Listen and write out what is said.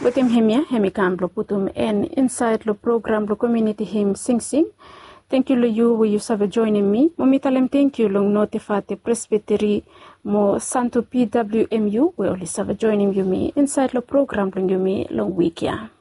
Wetem hemia hemikamblo putum en inside the program the community him Sing Sing. Thank you you will you save joining me. Momitalem thank you long notifate presbytery mo Santo PWMU we only save joining you me inside the program long you me long week ya.